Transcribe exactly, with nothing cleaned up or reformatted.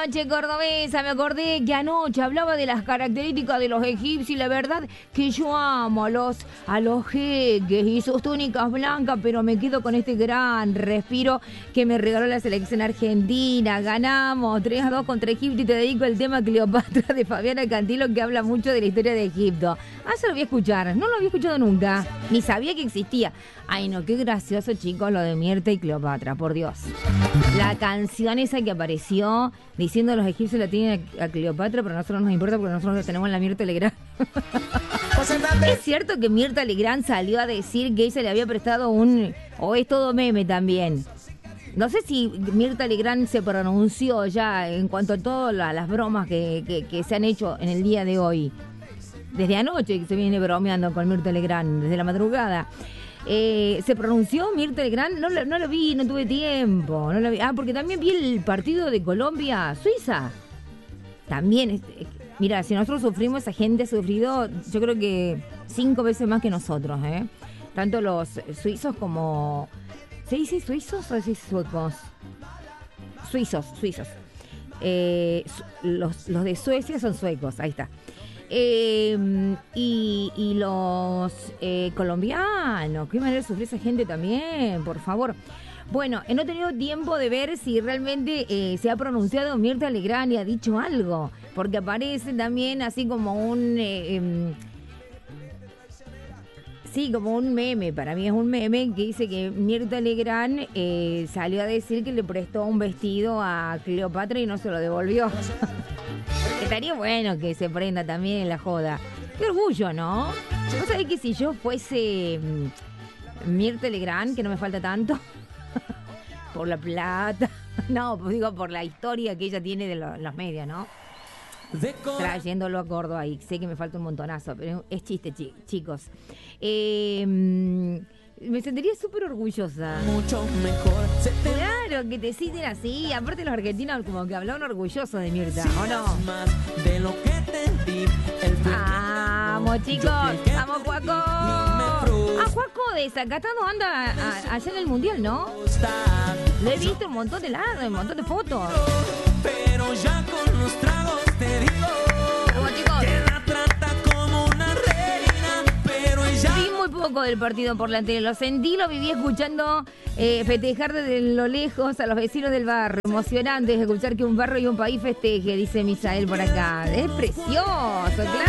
Noche cordobesa, me acordé que anoche hablaba de las características de los egipcios y la verdad que yo amo a los, a los jeques y sus túnicas blancas, pero me quedo con este gran respiro que me regaló la selección argentina. Ganamos tres a dos contra Egipto y te dedico el tema Cleopatra de Fabiana Cantilo, que habla mucho de la historia de Egipto. Ah, se lo voy a escuchar, no lo había escuchado nunca, ni sabía que existía. Ay no, qué gracioso, chicos, lo de Mirta y Cleopatra, por Dios. La canción esa que apareció diciendo los egipcios la tienen a, a Cleopatra, pero a nosotros no nos importa porque nosotros la tenemos en la Mirta Legrand. ¿Es cierto que Mirta Legrand salió a decir que ella le había prestado un... o es todo meme también? No sé si Mirta Legrand se pronunció ya en cuanto a todas las bromas que, que, que se han hecho en el día de hoy. Desde anoche que se viene bromeando con Mirta Legrand, desde la madrugada. Eh, ¿Se pronunció Mirta Legrand? No lo, no lo vi, no tuve tiempo. No lo vi. Ah, porque también vi el partido de Colombia-Suiza. También, es, es, mira, si nosotros sufrimos, esa gente ha sufrido, yo creo que cinco veces más que nosotros, ¿eh? Tanto los suizos como... ¿Se dice suizos o se dice suecos? Suizos, suizos. Eh, los, los de Suecia son suecos, ahí está. Eh, y, y los eh, colombianos, qué manera de sufrir esa gente también, por favor. Bueno, no he tenido tiempo de ver si realmente eh, se ha pronunciado Mirta Legrand y ha dicho algo, porque aparece también así como un... Eh, eh, sí, como un meme, para mí es un meme que dice que Mirta Legrand eh, salió a decir que le prestó un vestido a Cleopatra y no se lo devolvió. Estaría bueno que se prenda también en la joda. Qué orgullo, ¿no? ¿Vos sabés que si yo fuese Mirta Legrand, que no me falta tanto, por la plata, no, pues digo por la historia que ella tiene de lo, los medios, ¿no? Trayéndolo a Córdoba y sé que me falta un montonazo, pero es chiste, chi- chicos. Eh, me sentiría súper orgullosa. Mucho mejor. Claro, que te citen así. Aparte los argentinos como que hablaban orgullosos de Mirta, ¿o no? Vamos, chicos. Vamos, Juaco. Ah, Juaco desacatado anda a, allá en el Mundial, ¿no? Lo he visto un montón de lados, un montón de fotos. Pero ya con los tragos te digo. Vamos, chicos. Que la trata como una reina, pero ella... Vi muy poco del partido por la tele. Lo sentí, lo viví escuchando eh, festejar desde lo lejos a los vecinos del barrio. Emocionante escuchar que un barrio y un país festeje, dice Misael por acá. Es precioso, claro.